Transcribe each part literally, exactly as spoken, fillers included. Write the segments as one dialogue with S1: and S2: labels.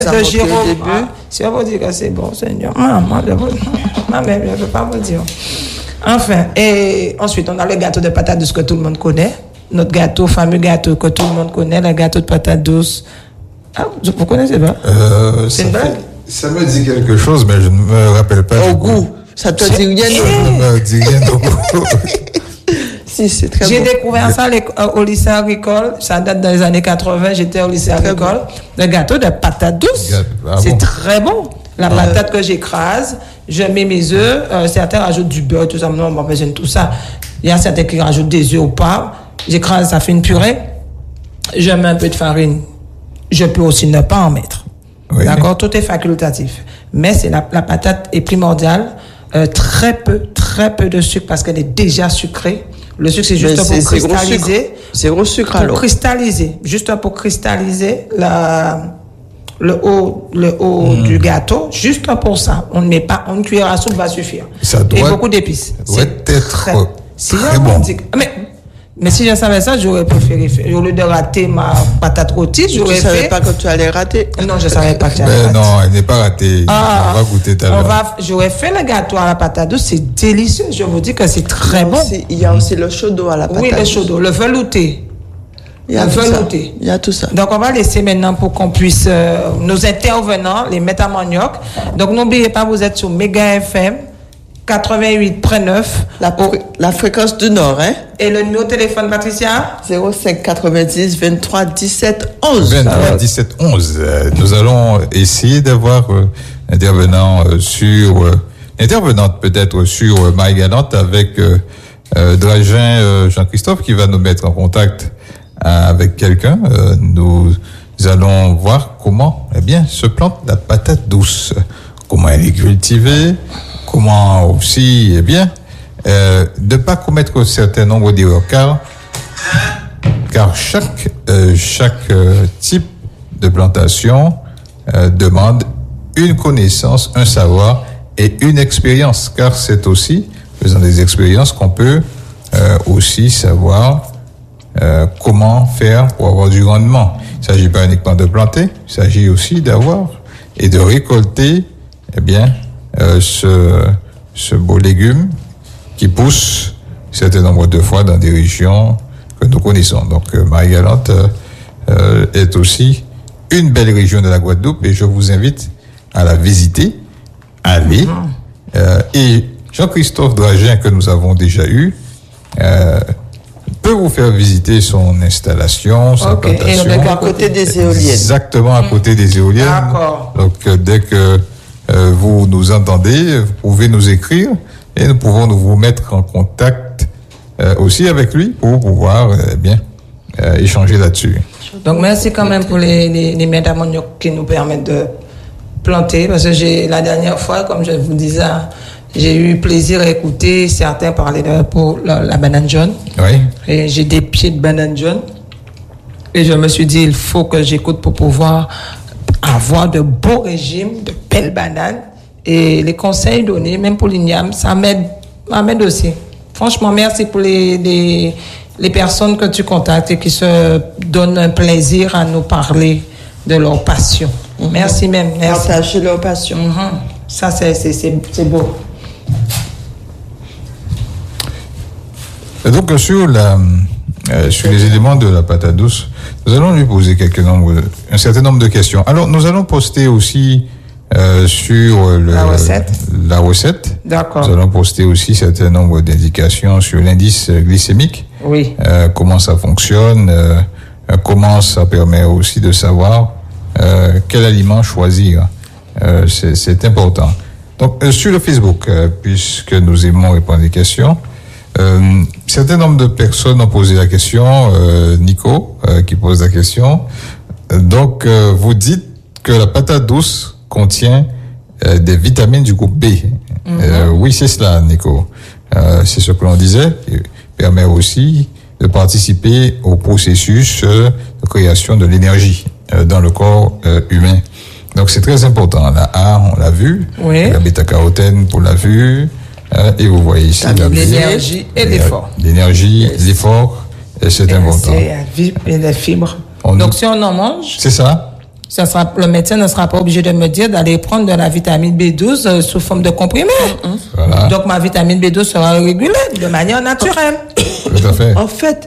S1: de Jérôme. Ah, si on vous dit que c'est bon, Seigneur. Maman, je ne peux pas vous dire. Enfin, et ensuite, on a le gâteau de patates douces que tout le monde connaît. Notre gâteau, fameux gâteau que tout le monde connaît, le gâteau de patates douces. Ah, vous connaissez pas?
S2: euh, C'est une blague? Ça me dit quelque chose, mais je ne me rappelle pas.
S3: Au goût. Ça te dit rien?
S2: Ça ne me dit rien au goût.
S3: Si, c'est très
S1: J'ai
S3: bon.
S1: découvert ça au lycée agricole. Ça date dans les années quatre-vingts. J'étais au lycée
S3: Très
S1: agricole.
S3: bon.
S1: Le gâteau de patates douces.
S2: Ah
S1: c'est
S2: bon?
S1: très bon. La
S3: Ouais.
S1: patate que j'écrase, je mets mes œufs. Euh, certains rajoutent du beurre, tout ça. Non, on n'a pas besoin de tout ça. Il y a certains qui rajoutent des œufs au pas. J'écrase, ça fait une purée. Je mets un peu de farine. Je peux aussi ne pas en mettre.
S2: Oui.
S1: D'accord? Tout est facultatif. Mais c'est la, la patate est primordiale. Euh, très peu, très peu de sucre parce qu'elle est déjà sucrée. Le sucre, c'est juste
S3: Mais
S1: pour
S3: c'est- c'est gros
S1: cristalliser.
S3: sucre. C'est gros sucre,
S1: Pour
S3: alors.
S1: cristalliser. Juste pour cristalliser la, le haut, le haut
S2: Mmh.
S1: du gâteau. Juste pour ça. On ne met pas, une cuillère à soupe va suffire.
S2: Ça
S1: Et
S2: doit-
S1: beaucoup d'épices.
S2: ça doit
S1: C'est
S2: être
S1: très, si
S2: très
S1: je
S2: bon.
S1: me dis- mais, mais si je savais ça, j'aurais préféré faire. Au lieu de rater ma patate rôtie,
S3: Tu
S1: j'aurais
S3: ne savais
S1: fait.
S3: pas que tu allais rater.
S1: Non, je savais pas que tu allais
S2: Mais
S1: rater.
S2: non, elle n'est pas ratée.
S1: Ah,
S2: on va goûter tout à
S1: on
S2: l'heure.
S1: va, j'aurais fait le gâteau à la patate douce, c'est délicieux. Je vous dis que c'est très
S3: Il y a
S1: bon.
S3: aussi- Il y a aussi le chaud d'eau à la patate.
S1: Oui, le chaud d'eau, le velouté.
S3: Il y a
S1: le
S3: tout ça.
S1: velouté.
S3: Il y a tout ça.
S1: Donc, on va laisser maintenant pour qu'on puisse, euh, nos intervenants, les mettre à manioc. Donc, n'oubliez pas, vous êtes sur Méga F M quatre-vingt-huit virgule neuf.
S3: La,
S1: Oh,
S3: la fréquence du Nord, hein?
S1: et le numéro de téléphone, Patricia?
S3: zéro cinq quatre-vingt-dix vingt-trois dix-sept onze.
S2: vingt-trois dix-sept onze. Euh, nous allons essayer d'avoir euh, intervenant euh, sur euh, intervenante peut-être sur euh, Marie-Galante avec euh, euh, Dragin euh, Jean-Christophe qui va nous mettre en contact euh, avec quelqu'un. Euh, nous allons voir comment eh bien se plante la patate douce, comment elle est cultivée, comment aussi eh bien euh, ne pas commettre un certain nombre d'erreurs car car chaque, euh, chaque euh, type de plantation euh, demande une connaissance, un savoir et une expérience, car c'est aussi faisant des expériences qu'on peut euh, aussi savoir euh, comment faire pour avoir du rendement. Il ne s'agit pas uniquement de planter, il s'agit aussi d'avoir et de récolter eh bien, euh, ce, ce beau légume qui pousse un certain nombre de fois dans des régions que nous connaissons. Donc, euh, Marie-Galante euh, euh, est aussi une belle région de la Guadeloupe et je vous invite à la visiter, aller. Euh, et Jean-Christophe Dragin, que nous avons déjà eu, euh, peut vous faire visiter son installation, sa
S1: Ok. Et
S2: plantation.
S1: le
S3: À côté des éoliennes.
S2: Exactement à côté des éoliennes.
S1: D'accord.
S2: Donc, euh, dès que euh, vous nous entendez, vous pouvez nous écrire et nous pouvons nous vous mettre en contact euh, aussi avec lui pour pouvoir euh, bien euh, échanger là-dessus.
S1: Donc, merci quand même pour les, les, les mètres à manioc qui nous permettent de planter. Parce que j'ai, la dernière fois, comme je vous disais, j'ai eu plaisir à écouter certains parler de pour la, la banane jaune.
S2: Oui.
S1: Et j'ai des pieds de banane jaune. Et je me suis dit, il faut que j'écoute pour pouvoir avoir de beaux régimes, de belles bananes. Et les conseils donnés, même pour l'igname, ça m'aide, ça m'aide aussi. Franchement, merci pour les, les, les personnes que tu contactes et qui se donnent un plaisir à nous parler de leur passion. Mm-hmm. Merci même. Merci.
S3: Partager leur passion.
S1: Mm-hmm. Ça, c'est, c'est, c'est, c'est beau.
S2: Et donc, sur, la, euh, sur les éléments de la patate douce, nous allons lui poser quelques nombres, un certain nombre de questions. Alors, nous allons poster aussi euh, sur le,
S1: la recette.
S2: La recette.
S1: D'accord.
S2: Nous allons poster aussi un certain nombre d'indications sur l'indice glycémique.
S1: Oui.
S2: Euh, comment ça fonctionne, euh, comment ça permet aussi de savoir euh, quel aliment choisir. Euh, c'est, c'est important. Donc, euh, sur le Facebook, euh, puisque nous aimons répondre à des questions, euh, certain nombre de personnes ont posé la question, euh, Nico, euh, qui pose la question. Donc, euh, vous dites que la patate douce contient euh, des vitamines du groupe B. Mm-hmm. Euh, oui, c'est cela, Nico. Euh, c'est ce que l'on disait, qui permet aussi de participer au processus euh, de création de l'énergie euh, dans le corps euh, humain. Donc, c'est très important. La A, on l'a vu.
S1: Oui.
S2: La bêta-carotène, on l'a vu. Euh, et vous voyez ici la
S1: l'énergie et l'effort.
S2: L'énergie, yes. L'effort, et c'est et important.
S1: Et les fibres.
S2: On
S1: Donc, si on en mange.
S2: C'est ça.
S1: Ça sera, le médecin ne sera pas obligé de me dire d'aller prendre de la vitamine B douze euh, sous forme de comprimé. Mm-hmm. Voilà. Donc, ma vitamine B douze sera régulée de manière naturelle.
S2: Tout à fait.
S3: En fait,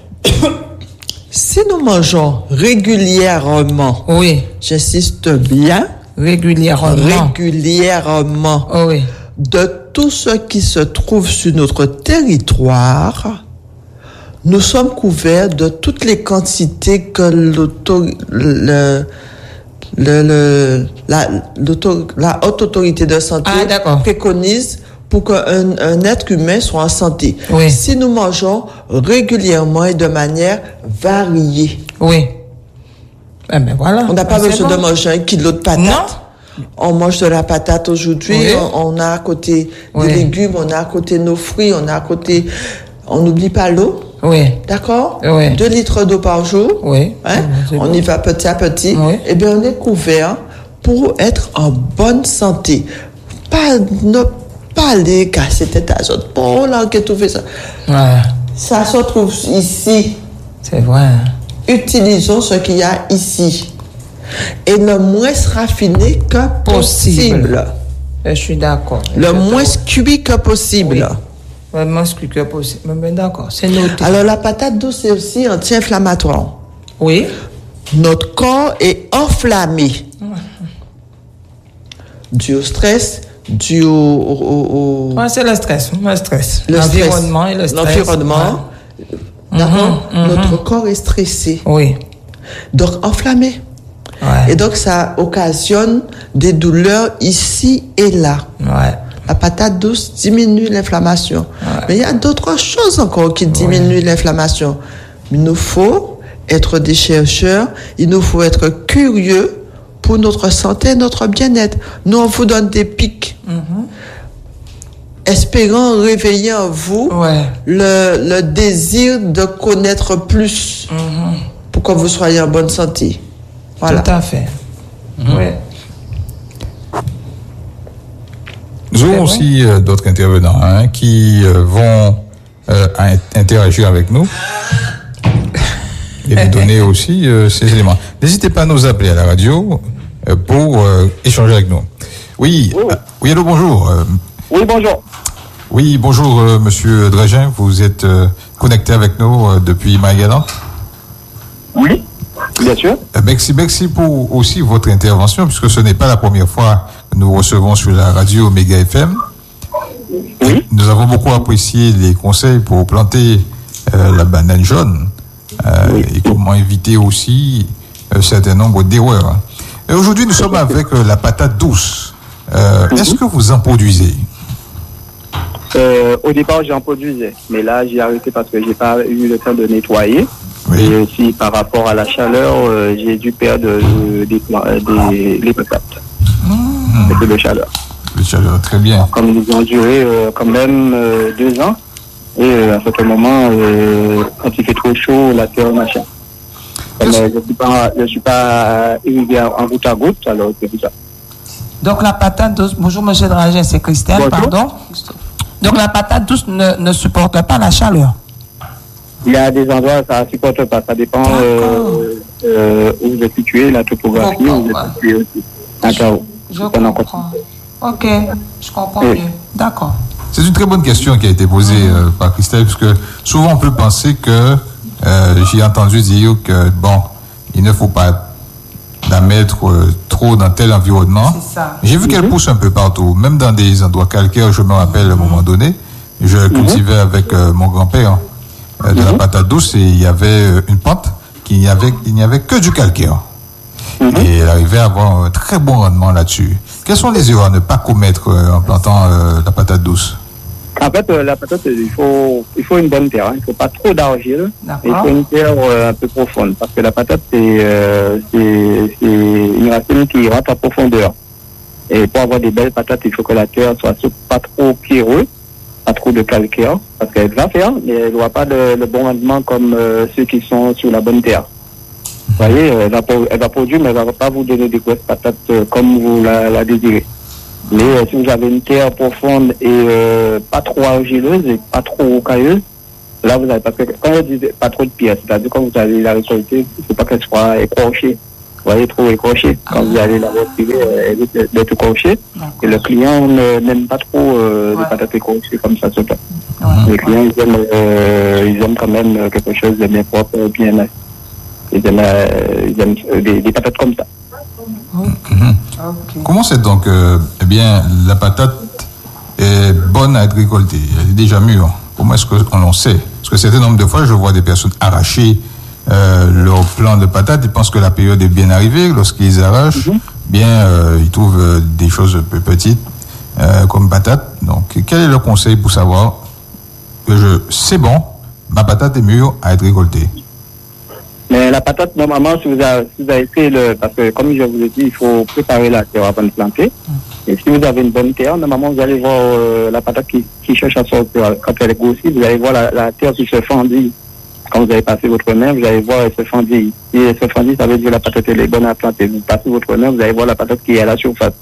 S3: si nous mangeons régulièrement,
S1: oui,
S3: j'insiste bien,
S1: régulièrement,
S3: régulièrement,
S1: oh, oui,
S3: de tout ce qui se trouve sur notre territoire, nous sommes couverts de toutes les quantités que l'auto, le, le, le, la, la haute autorité de santé
S1: ah,
S3: préconise pour qu'un un être humain soit en santé.
S1: Oui.
S3: Si nous mangeons régulièrement et de manière variée.
S1: Oui. Eh ben voilà.
S3: On n'a pas
S1: ben
S3: besoin
S1: bon.
S3: de manger un kilo de patates.
S1: Non.
S3: On mange de la patate aujourd'hui, oui. on, on a à côté
S1: oui.
S3: des légumes, on a à côté nos fruits, on a à côté... On n'oublie pas l'eau.
S1: Oui.
S3: D'accord?
S1: Oui.
S3: Deux litres d'eau par jour.
S1: Oui.
S3: Hein? On
S1: bon.
S3: y va petit à petit.
S1: Oui.
S3: Eh bien, on est couvert pour être en bonne santé. Pas, ne pas aller casser tête à autres. Oh là, qu'est-ce que tu fais ça?
S1: Ouais.
S3: Ça se trouve ici.
S1: C'est vrai.
S3: Utilisons ce qu'il y a ici. Et le moins raffiné que possible. possible.
S1: Je suis d'accord.
S3: Le je moins cuit que possible.
S1: Oui. Le moins cuit que possible. Mais d'accord, c'est noté.
S3: Alors, la patate douce, c'est aussi anti-inflammatoire.
S1: Oui.
S3: Notre corps est enflammé. Mmh. Dû au stress, dû au... au, au...
S1: Ouais, c'est le stress. Le stress.
S3: Le
S1: L'environnement
S3: stress.
S1: et le stress.
S3: L'environnement. Ouais. D'accord? Mmh, mmh. Notre corps est stressé.
S1: Oui.
S3: Donc, enflammé.
S1: Ouais.
S3: Et donc, ça occasionne des douleurs ici et là.
S1: Ouais.
S3: La patate douce diminue l'inflammation. Ouais. Mais il y a d'autres choses encore qui diminuent ouais. l'inflammation. Il nous faut être des chercheurs, il nous faut être curieux pour notre santé, notre bien-être. Nous, on vous donne des pics. Mm-hmm. Espérant réveiller en vous
S1: ouais.
S3: le, le désir de connaître plus mm-hmm. pour que vous soyez en bonne santé. Voilà.
S1: Tout à fait. Mm-hmm. Oui.
S2: Nous avons aussi euh, d'autres intervenants hein, qui euh, vont euh, interagir avec nous et nous donner aussi euh, ces éléments. N'hésitez pas à nous appeler à la radio euh, pour euh, échanger avec nous. Oui, oui, euh, oui allô, bonjour. Euh,
S4: oui, bonjour.
S2: Oui, bonjour, euh, monsieur Dragin. Vous êtes euh, connecté avec nous euh, depuis Marie-Galante?
S4: Oui, bien sûr.
S2: Euh, merci, merci pour aussi votre intervention, puisque ce n'est pas la première fois que nous recevons sur la radio Méga F M.
S4: Oui.
S2: Nous avons beaucoup apprécié les conseils pour planter euh, la banane jaune euh, oui. et comment éviter aussi un euh, certain nombre d'erreurs. Et aujourd'hui, nous sommes avec euh, la patate douce. Euh, mm-hmm. Est-ce que vous en produisez?
S4: euh, Au départ, j'en produisais, mais là, j'ai arrêté parce que j'ai pas eu le temps de nettoyer. Oui. Et aussi, par rapport à la chaleur, euh, j'ai dû perdre euh, des, des, les patates. Mmh. C'était de chaleur.
S2: De chaleur, très bien.
S4: Comme ils ont duré euh, quand même euh, deux ans. Et euh, à un certain moment, euh, quand il fait trop chaud, la terre machin. Comme, euh, je ne suis pas, je suis pas irrigué en goutte à goutte, alors c'est tout ça.
S1: Donc la patate douce, bonjour monsieur Dragin, c'est Christelle, bonjour. Pardon. Donc la patate douce ne, ne supporte pas la chaleur.
S4: Il y a des endroits ça ne supporte pas, ça dépend euh, euh, où vous êtes situé, la topographie, où vous êtes situé aussi. D'accord.
S1: Je, je comprends. Ok, je comprends
S4: oui.
S1: mieux. D'accord.
S2: C'est une très bonne question qui a été posée euh, par Christelle, parce que souvent on peut penser que, euh, j'ai entendu dire que, bon, il ne faut pas la mettre euh, trop dans tel environnement.
S1: C'est ça.
S2: J'ai vu mm-hmm. qu'elle pousse un peu partout, même dans des endroits calcaires, je me rappelle mm-hmm. à un moment donné, je mm-hmm. cultivais avec euh, mon grand-père euh, de mm-hmm. la patate douce et il y avait euh, une pente qui n'y avait, il n'y avait que du calcaire. Mm-hmm. Et elle arrivait à avoir un très bon rendement là-dessus. Quelles sont les erreurs à ne pas commettre euh, en plantant euh, la patate douce?
S4: En fait, euh, la patate, il faut, il faut une bonne terre. Hein. Il ne faut pas trop d'argile. Il faut une terre euh, un peu profonde. Parce que la patate, c'est, euh, c'est, c'est une racine qui rentre en profondeur. Et pour avoir des belles patates, il faut que la terre soit pas trop pierreuse, pas trop de calcaire. Parce qu'elle va faire, mais elle n'aura pas le, le bon rendement comme euh, ceux qui sont sur la bonne terre. Vous voyez, elle va, elle va produire, mais elle ne va pas vous donner des grosses patates euh, comme vous la, la désirez. Mais euh, si vous avez une terre profonde et euh, pas trop argileuse et pas trop rocailleuse, là vous avez, parce que quand je dis pas trop de pierre, c'est-à-dire quand vous allez la récolter, il ne faut pas qu'elle soit écorchée. voyez, trop écorchée. Quand ah. vous allez la retirer, elle est d'être écorchée. Et le client n'aime pas trop euh, ouais. les patates écorchées comme ça, surtout. Ouais. Les clients, ils aiment, euh, ils aiment quand même quelque chose de bien propre, bien nice. Ils aiment, euh, ils aiment euh, des, des patates comme ça.
S2: Okay. Okay. Comment c'est donc, euh, eh bien, la patate est bonne à être récoltée, elle est déjà mûre. Comment est-ce qu'on l'on sait? Parce que certains nombre de fois, je vois des personnes arracher euh, leur plant de patate, ils pensent que la période est bien arrivée. Lorsqu'ils arrachent, mm-hmm. bien, euh, ils trouvent euh, des choses peu petites euh, comme patate. Donc, quel est le conseil pour savoir que je, c'est bon, ma patate est mûre à être récoltée?
S4: Mais la patate, normalement, si vous avez, si vous avez fait le... Parce que, comme je vous l'ai dit, il faut préparer la terre avant de planter. Et si vous avez une bonne terre, normalement, vous allez voir euh, la patate qui, qui cherche à sortir. Quand elle est grossie, vous allez voir la, la terre qui se fendit. Quand vous allez passer votre main, vous allez voir elle se fendit. Si elle se fendit, ça veut dire que la patate elle est bonne à planter. Vous passez votre main, vous allez voir la patate qui est à la surface.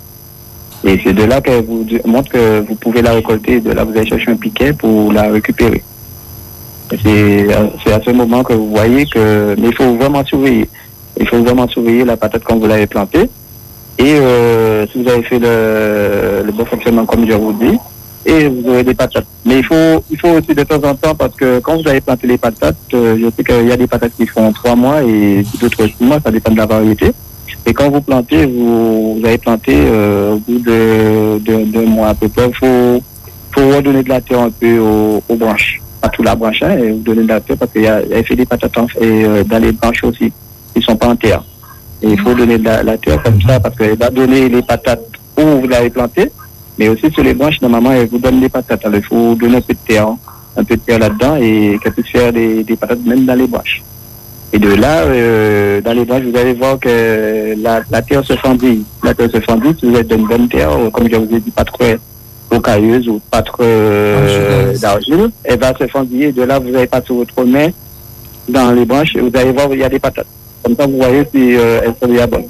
S4: Et c'est de là qu'elle vous montre que vous pouvez la récolter. De là, vous allez chercher un piquet pour la récupérer. C'est, c'est à ce moment que vous voyez que... Mais il faut vraiment surveiller. Il faut vraiment surveiller la patate quand vous l'avez plantée. Et euh, si vous avez fait le, le bon fonctionnement comme je vous dis, et vous aurez des patates. Mais il faut, il faut aussi de temps en temps, parce que quand vous avez planté les patates, euh, je sais qu'il y a des patates qui font trois mois et d'autres six mois, ça dépend de la variété. Et quand vous plantez, vous, vous avez planté euh, au bout de, de, de mois à peu près, il faut, faut redonner de la terre un peu aux, aux branches. Pas toute la branche, hein, et vous donnez de la terre parce qu'il y a, il y a fait des patates en, et, euh, dans les branches aussi, qui ne sont pas en terre. Et il faut donner de la, la terre comme ça parce qu'elle va donner les patates où vous l'avez planté, mais aussi sur les branches, normalement, elle vous donne les patates. Alors il faut donner un peu de terre, un peu de terre là-dedans et qu'elle puisse faire des, des patates même dans les branches. Et de là, euh, dans les branches, vous allez voir que la, la terre se fendit. La terre se fendit, si vous êtes d'une bonne terre, comme je vous ai dit, pas trop rocailleuse ou pas trop euh, d'argile, elle va se fendiller. De là, vous allez passer votre main dans les branches et vous allez voir il y a des patates. Comme ça, vous voyez si euh, elles sont bien bonnes.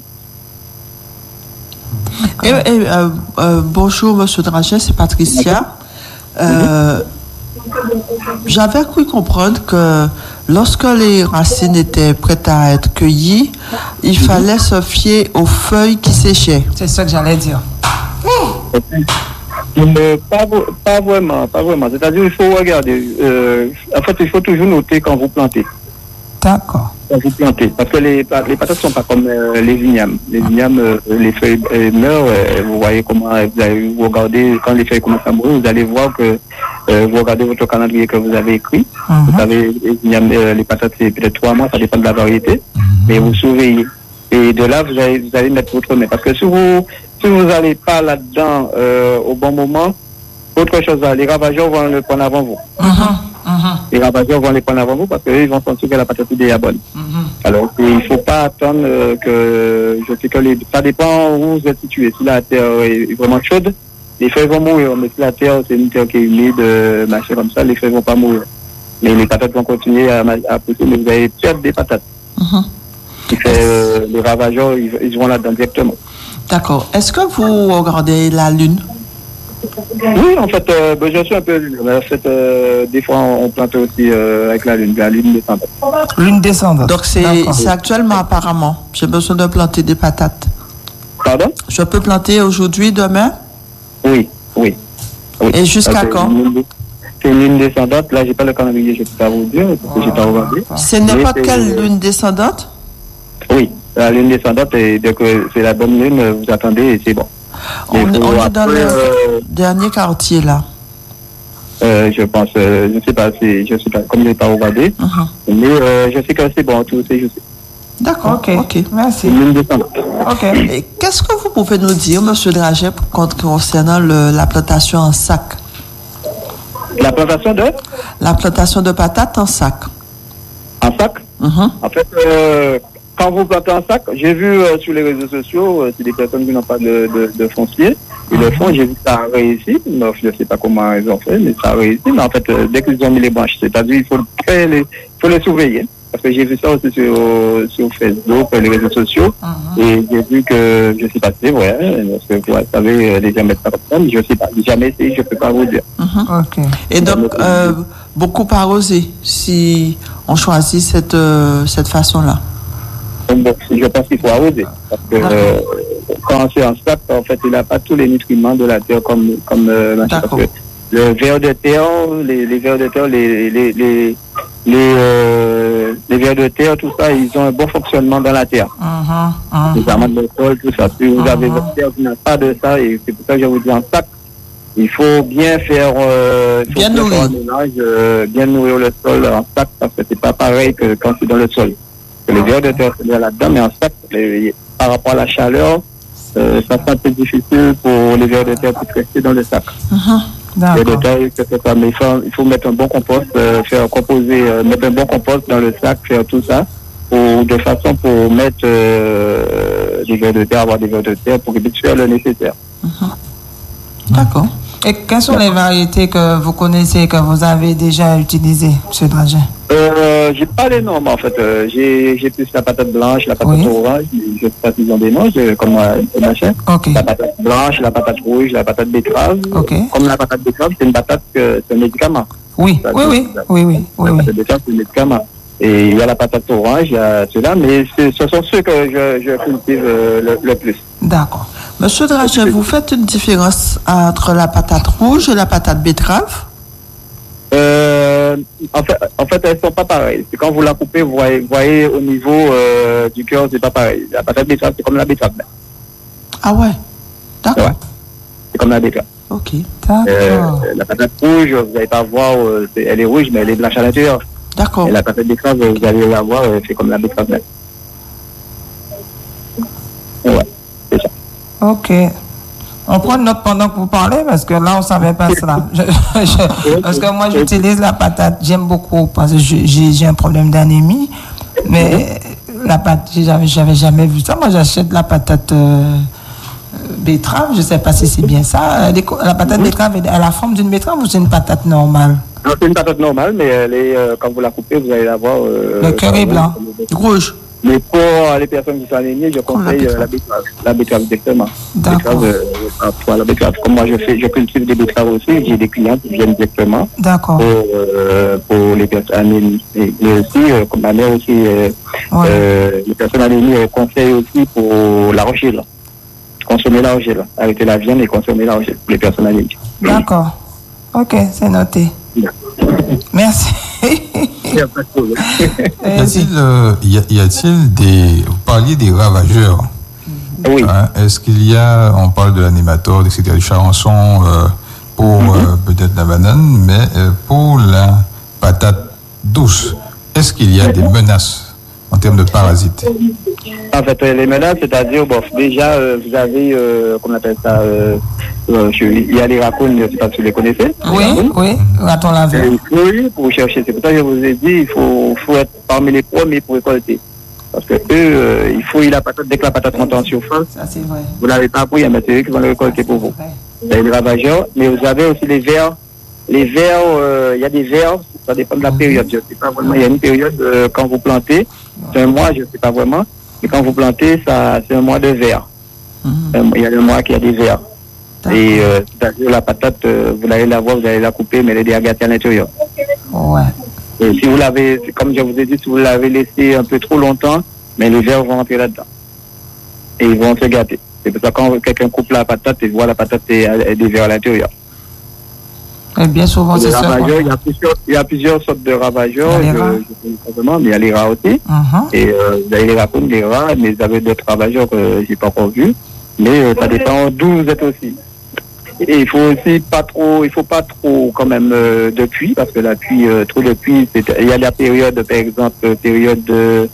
S3: Et, et, euh, euh, bonjour, Monsieur Dragin, c'est Patricia. Euh, J'avais cru comprendre que lorsque les racines étaient prêtes à être cueillies, il mm-hmm. fallait se fier aux feuilles qui séchaient.
S1: C'est ça que j'allais dire.
S4: Euh, pas, pas vraiment, pas vraiment. C'est-à-dire il faut regarder. Euh, en fait, il faut toujours noter quand vous plantez.
S1: D'accord.
S4: Quand vous plantez. Parce que les, les patates ne sont pas comme euh, les vignames. Les vignames, euh, les feuilles euh, meurent. Euh, vous voyez comment vous, allez, vous regardez, quand les feuilles commencent à mourir, vous allez voir que euh, vous regardez votre calendrier que vous avez écrit. Mm-hmm. Vous savez, les, vignames, euh, les patates, c'est peut-être trois mois, ça dépend de la variété. Mm-hmm. Mais vous surveillez. Et de là, vous allez, vous allez mettre votre main. Parce que si vous si vous n'allez pas là-dedans euh, au bon moment, autre chose, les ravageurs vont le prendre avant vous. Mm-hmm. Mm-hmm. Les ravageurs vont les prendre avant vous parce qu'ils vont sentir que la patate est bonne. Mm-hmm. Alors, il ne faut pas attendre euh, que... Je sais que les, ça dépend où vous êtes situé. Si la terre est vraiment chaude, les feuilles vont mourir. Mais si la terre, c'est une terre qui est humide, euh, machin comme ça, les feuilles ne vont pas mourir. Mais les patates vont continuer à, à pousser, mais vous allez perdre des patates. Mm-hmm. Qui fait, euh, les ravageurs, ils, ils vont là-dedans directement.
S3: D'accord. Est-ce que vous regardez la lune?
S4: Oui, en fait, euh, ben, je suis un peu lune. En fait, euh, des fois, on plante aussi euh, avec la lune, la lune descendante.
S1: Lune descendante.
S3: Donc, c'est, c'est actuellement, apparemment. J'ai besoin de planter des patates.
S4: Pardon?
S3: Je peux planter aujourd'hui, demain?
S4: Oui, oui. oui.
S3: Et jusqu'à
S4: okay.
S3: quand?
S4: C'est une lune descendante. Là, j'ai pas le calendrier, je ne peux pas vous dire, parce que j'ai pas regardé.
S3: C'est n'importe Mais quelle c'est... lune descendante?
S4: Oui, la lune descendante, et dès que c'est la bonne lune, vous attendez et c'est bon.
S3: On, on est après, dans le euh, dernier quartier là.
S4: Euh, je pense, euh, je ne sais pas, c'est, je sais pas, comme je n'ai pas regardé, uh-huh. mais euh, je sais que c'est bon, tout c'est, je sais.
S3: D'accord, ok, ok, merci.
S4: Ok.
S3: Et qu'est-ce que vous pouvez nous dire, Monsieur Dragin, concernant le, la plantation en sac?
S4: La plantation de?
S3: La plantation de patates en sac.
S4: En sac? Uh-huh. En fait, euh, quand vous plantez un sac, j'ai vu euh, sur les réseaux sociaux, euh, c'est des personnes qui n'ont pas de, de, de foncier. Ils mm-hmm. le font, j'ai vu que ça a réussi. Non, je ne sais pas comment ils ont fait, mais ça a réussi. Mais en fait, euh, dès qu'ils ont mis les branches, c'est-à-dire il faut, les, faut les surveiller. Parce que j'ai vu ça aussi sur, sur Facebook, les réseaux sociaux. Mm-hmm. Et j'ai vu que, je ne sais pas si c'est vrai, parce que vous savez, les gens mettent ça comme ça, mais je ne sais pas. J'ai jamais essayé, je ne peux pas vous dire.
S3: Mm-hmm. Okay. Et donc, euh, beaucoup arroser si on choisit cette, euh, cette façon-là?
S4: Donc, bon, je pense qu'il faut arroser. Parce que euh, quand c'est en sac, en fait, il n'a pas tous les nutriments de la terre comme, comme euh, parce que le ver de terre, les, les vers de terre, les, les, les, les, euh, les vers de terre, tout ça, ils ont un bon fonctionnement dans la terre.
S1: Uh-huh, uh-huh.
S4: Les amandes de sol, tout ça. Si vous uh-huh. avez votre terre qui n'a pas de ça, et c'est pour ça que je vous dis en sac, il faut bien faire, euh, il faut
S3: bien,
S4: bien
S3: nourrir.
S4: faire un ménage, euh, bien nourrir le sol en sac, parce que c'est pas pareil que quand c'est dans le sol. Que les vers de terre, c'est bien là-dedans, mais en sac, les, par rapport à la chaleur, euh, ça sera un peu difficile pour les vers de terre qui rester dans le sac.
S1: Uh-huh.
S4: Les de terre, c'est mais il faut, il faut mettre un bon compost, euh, faire composer, euh, mettre un bon compost dans le sac, faire tout ça, pour, de façon pour mettre euh, des vers de terre, avoir des vers de terre, pour faire le nécessaire.
S1: Uh-huh. D'accord. Et quelles sont les variétés que vous connaissez, que vous avez déjà utilisées, M. Dragin?
S4: Euh, j'ai pas les noms, mais en fait, euh, j'ai, j'ai plus la patate blanche, la patate oui. orange, je sais pas s'ils ont des noms, je, comme euh, machin.
S1: Okay.
S4: La patate blanche, la patate rouge, la patate betterave.
S1: Okay.
S4: Comme la patate betterave, c'est une patate, que, c'est un médicament.
S1: Oui, ça, oui, oui, oui, oui, oui.
S4: La
S1: oui.
S4: patate betterave, c'est un médicament. Et il y a la patate orange, il y a ceux-là, mais ce sont ceux que je, je cultive euh, le, le plus.
S3: D'accord. Monsieur Dragin, vous faites une différence entre la patate rouge et la patate betterave?
S4: Euh, en fait, en fait, elles sont pas pareilles. C'est quand vous la coupez, vous voyez, vous voyez au niveau euh, du cœur, c'est pas pareil. La patate betterave, c'est comme la betterave.
S3: Ah ouais. D'accord.
S4: Ouais. C'est comme la betterave.
S3: Ok.
S1: D'accord.
S4: Euh, la patate rouge, vous n'allez pas voir, euh, elle est rouge, mais elle est blanche à l'intérieur.
S3: D'accord.
S4: Et la patate betterave, vous allez la voir, euh, c'est comme la betterave. Ouais, c'est ça.
S1: Ok. On prend note pendant que vous parlez, parce que là, on ne savait pas cela. Je, je, parce que moi, j'utilise la patate, j'aime beaucoup, parce que j'ai, j'ai un problème d'anémie, mais la patate, j'avais, j'avais jamais vu ça. Moi, j'achète la patate euh, betterave, je ne sais pas si c'est bien ça. La patate betterave, elle a la forme d'une betterave ou c'est une patate normale?
S4: Non, c'est une patate normale, mais elle est, euh, quand vous la coupez, vous allez la voir. Euh,
S1: le cœur est blanc.
S3: Rouge.
S4: Mais pour les personnes qui sont anémiées, je conseille oh, la betterave. La betterave, directement.
S1: D'accord.
S4: Betterave, euh, la betterave. Comme moi, je fais, je cultive des betteraves aussi. J'ai des clients qui viennent directement.
S1: D'accord.
S4: Pour, euh, pour les personnes anémies. Et, mais aussi, euh, comme ma mère aussi, euh, ouais. euh, les personnes anémies euh, conseillent aussi pour l'argile. Consommer l'argile. Arrêter la viande et consommer l'argile pour les personnes anémies.
S1: D'accord. Ok, c'est noté. Merci.
S2: Y a-t-il, euh, y a, y a-t-il des, vous parliez des ravageurs.
S4: Oui.
S2: Hein, est-ce qu'il y a, on parle de l'animateur, et cetera, du charançon euh, pour mm-hmm. euh, peut-être la banane, mais euh, pour la patate douce, est-ce qu'il y a des menaces en termes de parasites?
S4: En fait, les menaces, c'est-à-dire, bon, déjà, euh, vous avez, euh, comment on appelle ça, euh, euh, il y a les raccoons, je ne sais pas si vous les connaissez.
S1: Oui, oui, raton laveur.
S4: Oui, pour chercher. C'est pour ça que je vous ai dit, il faut, faut être parmi les premiers pour récolter. Parce que eux, euh, il faut la patate, dès que la patate monte en surface,
S1: ça, c'est vrai.
S4: Vous ne l'avez pas pris, mais c'est eux qui vont le récolter pour vous. Vous avez les ravageurs, mais vous avez aussi les vers. Les vers, euh, il y a des vers, ça dépend de la période. Je ne sais pas vraiment. Il y a une période, euh, quand vous plantez, c'est un mois, je ne sais pas vraiment. Mais quand vous plantez, ça, c'est un mois de vers. Mm-hmm. Il y a le mois qui a des vers. D'accord. Et euh, c'est-à-dire la patate, euh, vous allez la voir, vous allez la couper, mais elle est déjà gâtée à l'intérieur.
S1: Ouais.
S4: Et si vous l'avez, comme je vous ai dit, si vous l'avez laissé un peu trop longtemps, mais les vers vont rentrer là-dedans. Et ils vont se gâter. C'est pour ça que quand quelqu'un coupe la patate, il voit la patate et a des vers à l'intérieur.
S1: Et bien souvent,
S4: les
S1: c'est ça.
S4: Il y, a plusieurs, il y a plusieurs sortes de ravageurs. Je ne sais pas vraiment, mais il y a les rats aussi.
S1: Uh-huh.
S4: Et euh, vous avez les raccoons, les rats, mais vous avez d'autres ravageurs que je n'ai pas encore vus. Mais euh, ça dépend d'où vous êtes aussi. Et il faut aussi pas trop, il faut pas trop quand même euh, de pluie, parce que la pluie, euh, trop de pluie, c'est, il y a la période, par exemple, période de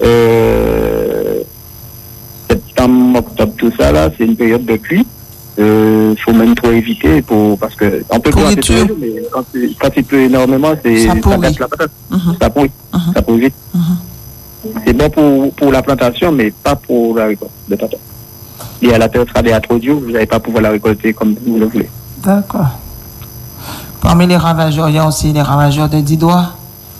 S4: euh, septembre, octobre, tout ça là, c'est une période de pluie. Il euh, faut même trop éviter pour, parce que on peut planter toujours, mais quand, quand il pleut énormément, c'est
S1: ça,
S4: ça gâche la patate. Uh-huh. Ça pourrit, uh-huh. ça pourrit vite. Uh-huh. C'est bon pour, pour la plantation, mais pas pour la récolte de patate. Et à la terre sera trop dure, vous n'allez pas pouvoir la récolter comme vous le voulez.
S1: D'accord. Parmi les ravageurs, il y a aussi les ravageurs de dix doigts.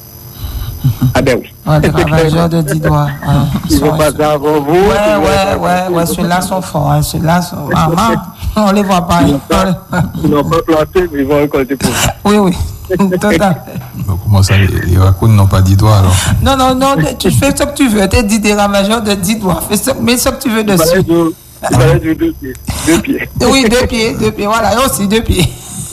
S4: Ah ben oui.
S1: Ouais, les ravageurs de dix doigts. Ouais.
S4: Ils vont passer avant vous.
S1: Ouais, ouais, ouais, ouais, ceux-là sont forts. Hein. Ceux-là sont... Ah, ah, on les voit pas.
S4: Ils n'ont pas, pas planté, mais ils vont récolter pour vous.
S1: Oui, oui. Tout à fait.
S2: Comment ça, les, les raccoons n'ont pas dix doigts alors?
S1: Non, non, non, tu fais ce que tu veux. T'es dit des ramageurs de dix doigts. Fais ce, mets ce que tu veux dessus.
S4: Il fallait deux, deux pieds. Deux pieds.
S1: Oui, deux pieds, deux pieds. Voilà, et aussi deux pieds.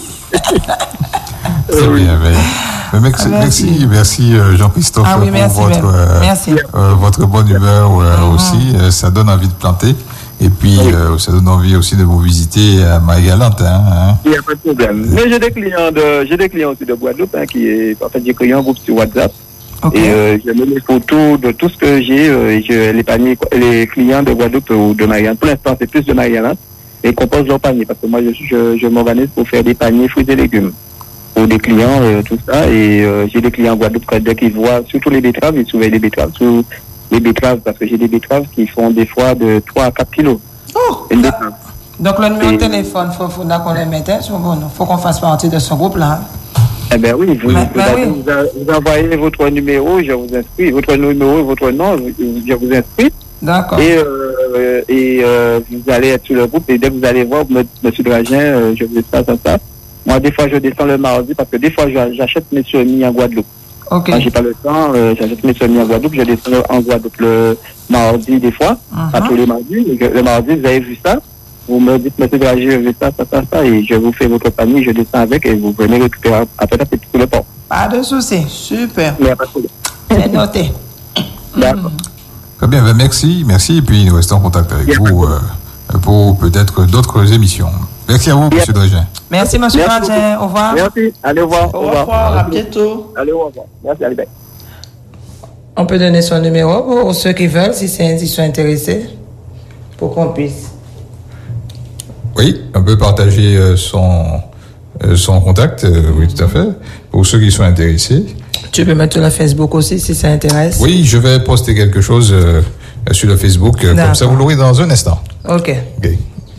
S2: Très bien, mais, mais merci, merci, merci Jean-Christophe
S1: ah oui,
S2: pour
S1: merci
S2: votre, euh,
S1: merci.
S2: Euh, votre bonne humeur euh, mm-hmm. aussi. Euh, ça donne envie de planter. Et puis, oui. euh, ça donne envie aussi de vous visiter à Marie-Galante. Hein, hein.
S4: Il n'y a pas de problème. Mais j'ai des clients de, j'ai des clients aussi de Guadeloupe, hein, qui est, en fait, j'ai créé un groupe sur WhatsApp. Okay. Et euh, je mets les photos de tout ce que j'ai, euh, et je, les paniers, les clients de Guadeloupe ou de Marie-Galante. Pour l'instant, c'est plus de Marie-Galante. Et composent leurs paniers, parce que moi, je, je, je m'organise pour faire des paniers fruits et légumes pour des clients, euh, tout ça. Et euh, j'ai des clients en Guadeloupe, dès qu'ils voient, surtout les betteraves, ils surveillent les betteraves, surtout les betteraves, parce que j'ai des betteraves qui font des fois de trois à quatre kilos.
S1: Oh, donc le numéro de téléphone, il faut, faut qu'on le mette, il bon, faut qu'on fasse partie de ce groupe-là.
S4: Eh bien oui, vous,
S1: mais,
S4: vous,
S1: mais
S4: avez,
S1: oui.
S4: vous, vous envoyez votre numéro, je vous inscris, votre numéro et votre nom, je vous inscris.
S1: D'accord.
S4: Et, euh, et euh, vous allez être sur le groupe, et dès que vous allez voir, monsieur Dragin, euh, je vous dis ça, ça, ça. Moi, des fois, je descends le mardi, parce que des fois, j'achète mes semis en Guadeloupe.
S1: Ok.
S4: Quand j'ai pas le temps, euh, j'achète mes semis en Guadeloupe, je descends en Guadeloupe le mardi, des fois, uh-huh. pas tous les mardis. Le mardi, vous avez vu ça, vous me dites, monsieur Dragin, je veux ça, ça, ça, ça, et je vous fais votre panier, je descends avec, et vous venez récupérer après, c'est tout le port.
S1: Pas de souci, super.
S4: Mais il n'y a pas de problème.
S1: C'est noté.
S4: D'accord.
S2: Très bien, ben merci, merci, et puis nous restons en contact avec yeah. vous euh, pour peut-être d'autres émissions. Merci à vous, yeah. monsieur Dragin.
S1: Merci, monsieur Dragin. Au revoir.
S4: Merci, allez au revoir.
S3: Au revoir, au revoir. À bientôt.
S4: Allez au revoir. Merci, allez, bye.
S1: On peut donner son numéro pour ceux qui veulent, si ils sont intéressés, pour qu'on puisse.
S2: Oui, on peut partager son, son contact, oui, tout à fait, pour ceux qui sont intéressés.
S1: Tu peux mettre sur le Facebook aussi si ça intéresse.
S2: Oui, je vais poster quelque chose euh, sur le Facebook, euh, comme ça vous l'aurez dans un instant.
S1: Ok.
S2: Ok.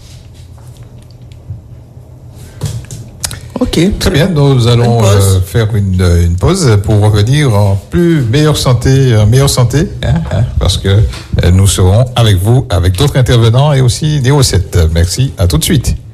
S3: Ok.
S2: Très bien, nous allons une euh, faire une, une pause pour revenir en plus meilleure santé, en meilleure santé, hein, hein, parce que euh, nous serons avec vous, avec d'autres intervenants et aussi des recettes. Merci, à tout de suite.